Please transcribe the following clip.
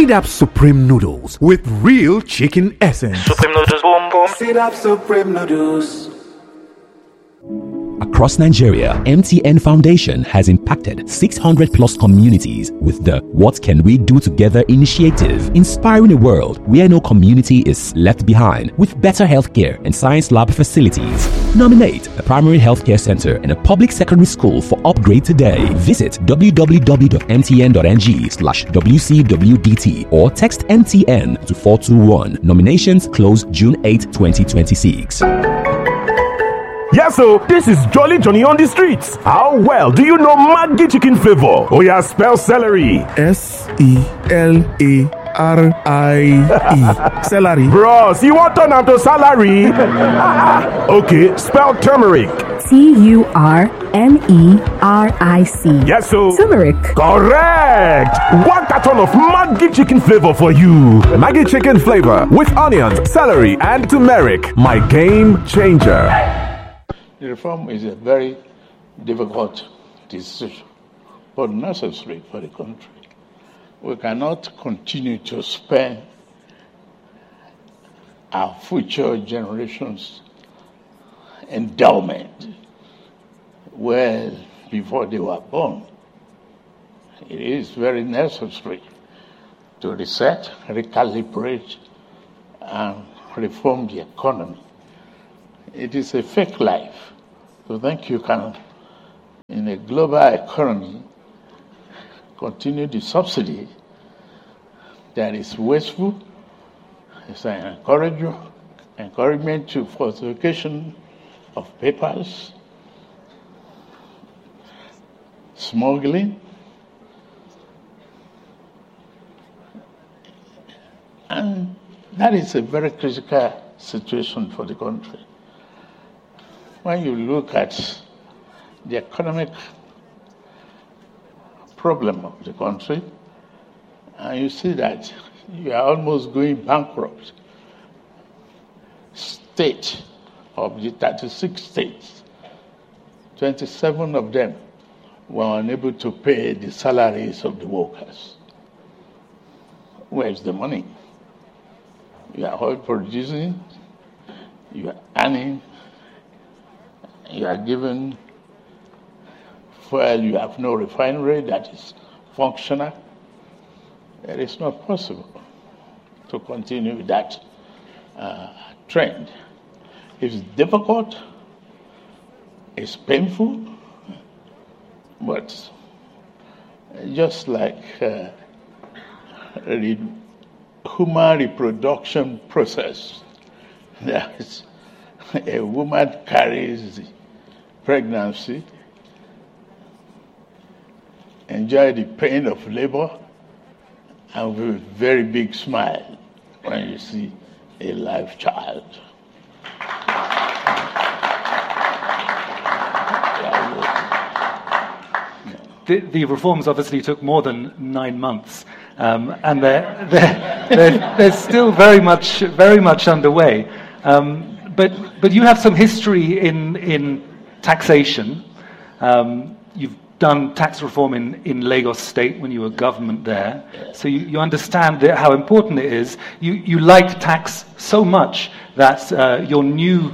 Sit Up Supreme Noodles with real chicken essence. Supreme Noodles, boom boom. Sit Up Supreme Noodles. Across Nigeria, MTN Foundation has impacted 600 plus communities with the What Can We Do Together initiative, inspiring a world where no community is left behind with better healthcare and science lab facilities. Nominate a primary healthcare center and a public secondary school for upgrade today. Visit www.mtn.ng/WCWDT or text MTN to 421. Nominations close June 8, 2026. Yes, so this is Jolly Johnny on the streets. How well do you know Maggi chicken flavor? Oh yeah, spell celery. Celery. Celery. Bros, you want turn am to salary? Okay, spell turmeric. TURMERIC. Yes, so Turmeric. correct. One carton of Maggi chicken flavor for you. Maggi chicken flavor with onions, celery, and turmeric. My game changer. The reform is a very difficult decision, but necessary for the country. We cannot continue to spend our future generations' endowment well before they were born. It is very necessary to reset, recalibrate, and reform the economy. It is a fake life to think you can, in a global economy, continue the subsidy that is wasteful. It's an encouragement to falsification of papers, smuggling, and that is a very critical situation for the country. When you look at the economic problem of the country, and you see that you are almost going bankrupt. State of the 36 states, 27 of them were unable to pay the salaries of the workers. Where is the money? You are oil producing, you are earning, you are given fuel, you have no refinery that is functional. It is not possible to continue with that trend. It's difficult, it's painful, but just like the human reproduction process, there's a woman carries the pregnancy, enjoy the pain of labor, and with a very big smile when you see a live child. The reforms obviously took more than 9 months, and they're still very much underway. But you have some history in taxation. You've done tax reform in Lagos State when you were government there, so you understand how important it is. You like tax so much that your new